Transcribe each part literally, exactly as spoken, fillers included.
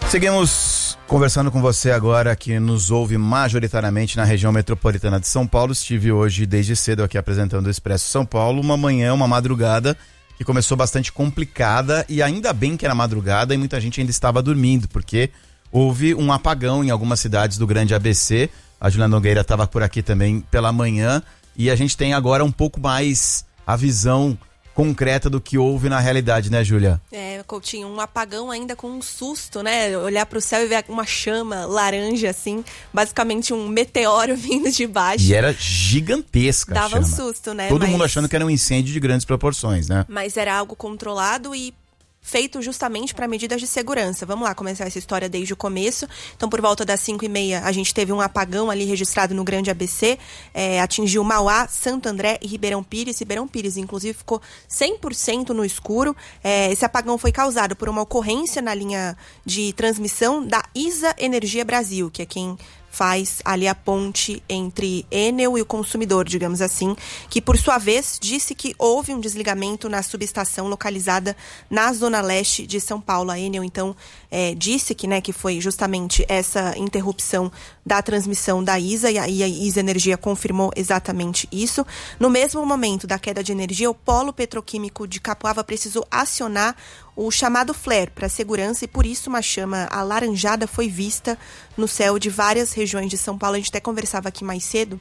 Seguimos conversando com você agora que nos ouve majoritariamente na região metropolitana de São Paulo. Estive hoje desde cedo aqui apresentando o Expresso São Paulo, uma manhã, uma madrugada que começou bastante complicada, e ainda bem que era madrugada e muita gente ainda estava dormindo, porque houve um apagão em algumas cidades do Grande A B C. A Juliana Nogueira estava por aqui também pela manhã, e a gente tem agora um pouco mais a visão concreta do que houve na realidade, né, Júlia? É, Coutinho, um apagão ainda com um susto, né? Olhar pro céu e ver uma chama laranja, assim, basicamente um meteoro vindo de baixo. E era gigantesca a Dava chama. um susto, né? Todo Mas... mundo achando que era um incêndio de grandes proporções, né? Mas era algo controlado e feito justamente para medidas de segurança. Vamos lá começar essa história desde o começo. Então, por volta das cinco e meia, a gente teve um apagão ali registrado no Grande A B C, é, atingiu Mauá, Santo André e Ribeirão Pires. Ribeirão Pires, inclusive, ficou cem por cento no escuro. É, esse apagão foi causado por uma ocorrência na linha de transmissão da ISA Energia Brasil, que é quem faz ali a ponte entre Enel e o consumidor, digamos assim, que por sua vez disse que houve um desligamento na subestação localizada na zona leste de São Paulo. A Enel, então, é, disse que, né, que foi justamente essa interrupção da transmissão da ISA, e a, e a ISA Energia confirmou exatamente isso. No mesmo momento da queda de energia, o polo petroquímico de Capoava precisou acionar o chamado flare para segurança, e por isso uma chama alaranjada foi vista no céu de várias regiões de São Paulo. A gente até conversava aqui mais cedo.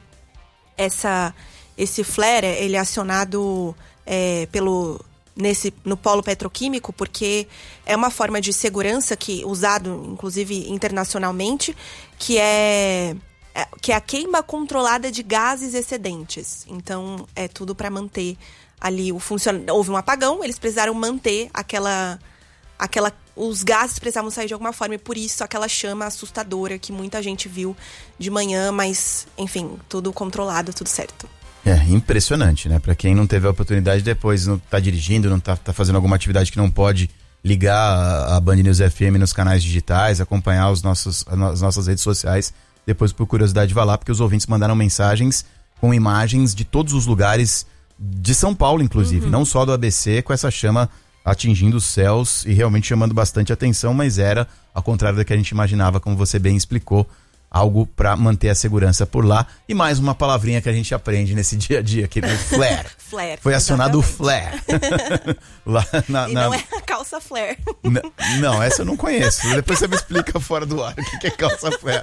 Essa, esse flare, ele é acionado é, pelo, nesse, no polo petroquímico, porque é uma forma de segurança que usado, inclusive, internacionalmente, que é, é, que é a queima controlada de gases excedentes. Então, é tudo para manter ali o funcionamento. Houve um apagão, eles precisaram manter aquela, aquela... Os gases precisavam sair de alguma forma, e por isso aquela chama assustadora que muita gente viu de manhã, mas, enfim, tudo controlado, tudo certo. É, impressionante, né? Pra quem não teve a oportunidade depois, não tá dirigindo, não tá, tá fazendo alguma atividade que não pode ligar a, a Band News F M nos canais digitais, acompanhar os nossos, as nossas redes sociais, depois, por curiosidade, vá lá, porque os ouvintes mandaram mensagens com imagens de todos os lugares de São Paulo, inclusive, uhum. Não só do A B C, com essa chama atingindo os céus e realmente chamando bastante atenção, mas era, ao contrário do que a gente imaginava, como você bem explicou, algo para manter a segurança por lá. E mais uma palavrinha que a gente aprende nesse dia a dia, aqui no flare. Flare. Foi acionado exatamente. O flare. Lá na, e na... não é a calça flare. N- não, essa eu não conheço. Depois você me explica fora do ar o que, que é calça flare.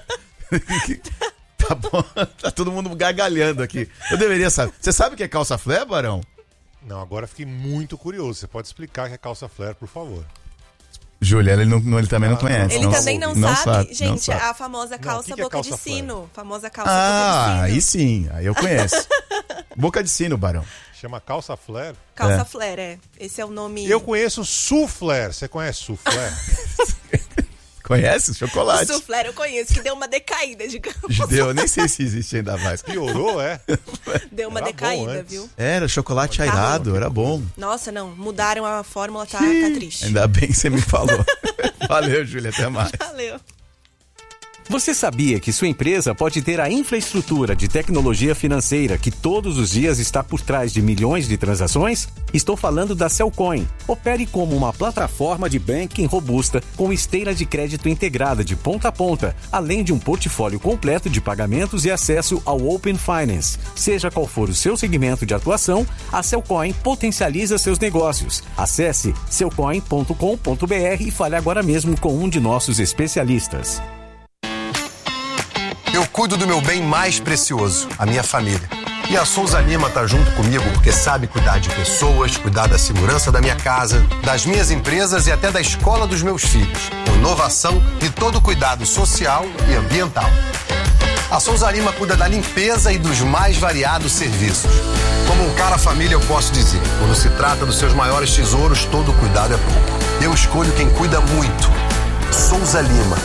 Tá bom, tá todo mundo gargalhando aqui. Eu deveria saber. Você sabe o que é calça flare, Barão? Não, agora fiquei muito curioso. Você pode explicar o que é calça flare, por favor? Júlia, ele, não, ele também ah, não conhece. Ele não, também não, não sabe. sabe. Gente, não sabe. a famosa calça não, que que boca é calça de sino. Flare? Famosa calça ah, boca de sino. Ah, aí sim, aí eu conheço. Boca de sino, Barão. Chama calça flare? Calça é. flare, é. Esse é o nome. Eu conheço soufflé. Você conhece soufflé? Conhece? Chocolate. O soufflé eu conheço, que deu uma decaída, digamos. Deu, nem sei se existe ainda mais. Piorou, é? Deu uma era decaída, viu? Era chocolate tá airado, bom. Era bom. Nossa, não, mudaram a fórmula, tá, tá triste. Ainda bem que você me falou. Valeu, Júlia, até mais. Valeu. Você sabia que sua empresa pode ter a infraestrutura de tecnologia financeira que todos os dias está por trás de milhões de transações? Estou falando da Cellcoin. Opere como uma plataforma de banking robusta com esteira de crédito integrada de ponta a ponta, além de um portfólio completo de pagamentos e acesso ao Open Finance. Seja qual for o seu segmento de atuação, a Cellcoin potencializa seus negócios. Acesse cellcoin ponto com ponto b r e fale agora mesmo com um de nossos especialistas. Eu cuido do meu bem mais precioso, a minha família. E a Souza Lima tá junto comigo porque sabe cuidar de pessoas, cuidar da segurança da minha casa, das minhas empresas e até da escola dos meus filhos. Com inovação e todo cuidado social e ambiental. A Souza Lima cuida da limpeza e dos mais variados serviços. Como um cara família, eu posso dizer, quando se trata dos seus maiores tesouros, todo cuidado é pouco. Eu escolho quem cuida muito. Souza Lima.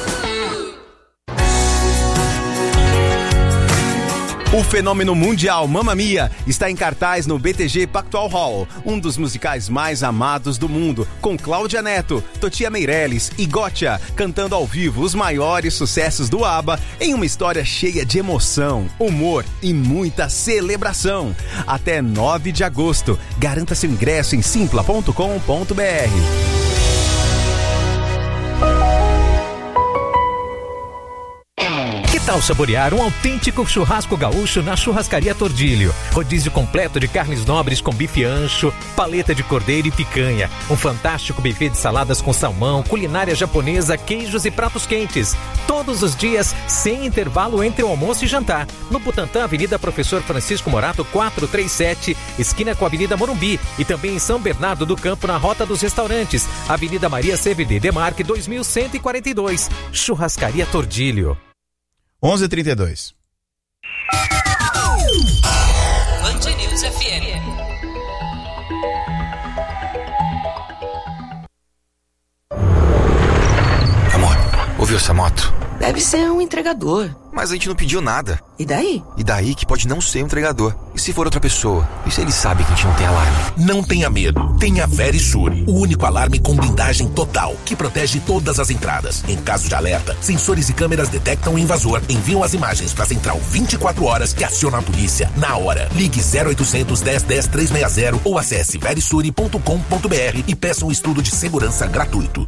O fenômeno mundial Mamma Mia está em cartaz no B T G Pactual Hall, um dos musicais mais amados do mundo, com Cláudia Neto, Totia Meirelles e Gotcha, cantando ao vivo os maiores sucessos do ABBA em uma história cheia de emoção, humor e muita celebração. Até nove de agosto. Garanta seu ingresso em simpla ponto com ponto b r. ao saborear um autêntico churrasco gaúcho na Churrascaria Tordilho. Rodízio completo de carnes nobres com bife ancho, paleta de cordeiro e picanha. Um fantástico buffet de saladas com salmão, culinária japonesa, queijos e pratos quentes. Todos os dias, sem intervalo entre o almoço e jantar. No Butantã, Avenida Professor Francisco Morato, quatrocentos e trinta e sete, esquina com a Avenida Morumbi. E também em São Bernardo do Campo, na Rota dos Restaurantes. Avenida Maria C V D Demarque, dois mil cento e quarenta e dois. Churrascaria Tordilho. onze e trinta e dois. Band News F M. Amor, ouviu essa moto? Deve ser um entregador. Mas a gente não pediu nada. E daí? E daí que pode não ser um entregador. E se for outra pessoa? E se ele sabe que a gente não tem alarme? Não tenha medo. Tenha Verisure, o único alarme com blindagem total, que protege todas as entradas. Em caso de alerta, sensores e câmeras detectam o invasor, enviam as imagens para a central vinte e quatro horas que aciona a polícia na hora. Ligue zero oitocentos, dez, dez, trezentos e sessenta ou acesse verisure ponto com ponto br e peça um estudo de segurança gratuito.